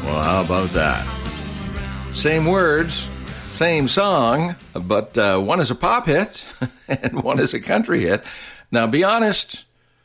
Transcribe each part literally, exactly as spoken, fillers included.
Well, how about that? Same words, same song, but uh, one is a pop hit and one is a country hit. Now, be honest,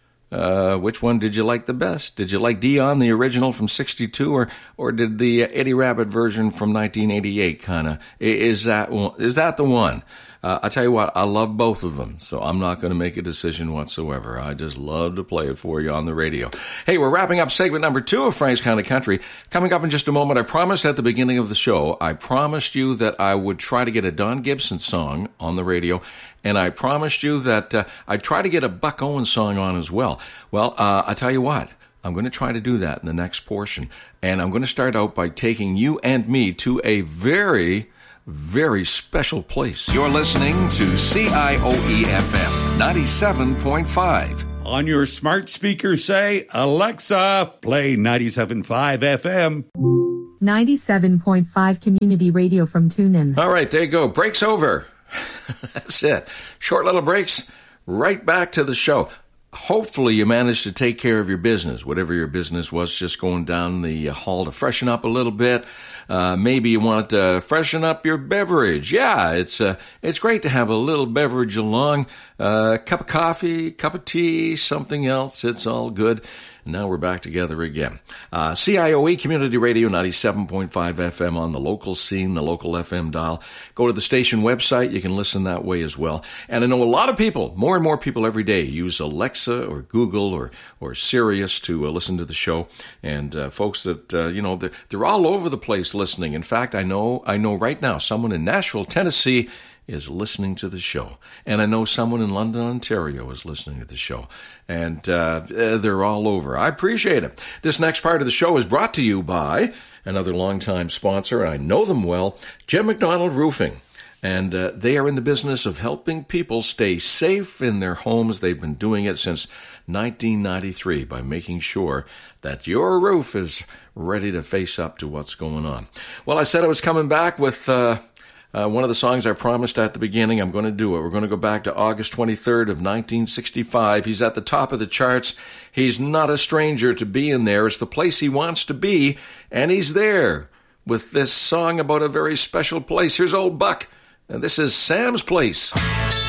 uh, which one did you like the best? Did you like Dion, the original from sixty-two, or or did the Eddie Rabbitt version from nineteen eighty-eight kind of? Is that one, is that the one? Uh, I tell you what, I love both of them, so I'm not going to make a decision whatsoever. I just love to play it for you on the radio. Hey, we're wrapping up segment number two of Frank's Kind of Country. Coming up in just a moment, I promised at the beginning of the show, I promised you that I would try to get a Don Gibson song on the radio, and I promised you that uh, I'd try to get a Buck Owens song on as well. Well, uh, I tell you what, I'm going to try to do that in the next portion, and I'm going to start out by taking you and me to a very very special place. You're listening to C I O E F M ninety-seven point five. On your smart speaker, say, Alexa, play ninety-seven point five F M. ninety-seven point five Community Radio from TuneIn. All right, there you go. Break's over. That's it. Short little breaks. Right back to the show. Hopefully you managed to take care of your business, whatever your business was, just going down the hall to freshen up a little bit. Uh, maybe you want to freshen up your beverage. Yeah, it's uh, it's great to have a little beverage along. A uh, cup of coffee, cup of tea, something else. It's all good. And now we're back together again. Uh, C I O E Community Radio ninety-seven point five F M on the local scene, the local F M dial. Go to the station website. You can listen that way as well. And I know a lot of people, more and more people every day, use Alexa or Google or or Sirius to uh, listen to the show. And uh, folks that, uh, you know, they're, they're all over the place listening. In fact, I know I know right now someone in Nashville, Tennessee is listening to the show. And I know someone in London, Ontario is listening to the show. And uh, they're all over. I appreciate it. This next part of the show is brought to you by another longtime sponsor, and I know them well, Jim McDonald Roofing. And uh, they are in the business of helping people stay safe in their homes. They've been doing it since nineteen ninety-three by making sure that your roof is ready to face up to what's going on. Well, I said I was coming back with uh, uh, one of the songs I promised at the beginning. I'm going to do it. We're going to go back to August twenty-third of nineteen sixty-five. He's at the top of the charts. He's not a stranger to being there. It's the place he wants to be, and he's there with this song about a very special place. Here's Old Buck, and this is Sam's Place.